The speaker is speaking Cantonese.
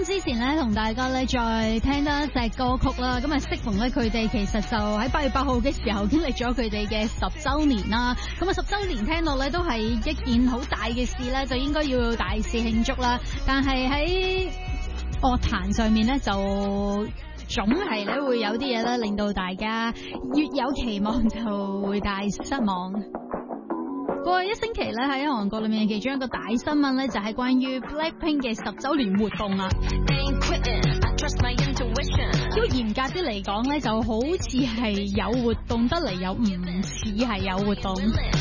之前咧同大家咧再聽多一隻歌曲啦，咁啊適逢咧佢哋其實就喺8月8號嘅時候經歷咗佢哋嘅10週年啦，咁啊10週年聽落咧都係一件好大嘅事咧，就應該要大肆慶祝啦。但係喺樂壇上面咧就總係咧會有啲嘢咧令到大家越有期望就會大失望。過去一星期咧喺韓國裏面其中一個大新聞咧就係關於 Blackpink 嘅10週年活動啊。如果嚴格啲嚟講咧，就好似係有活動得嚟，又唔似係有活動。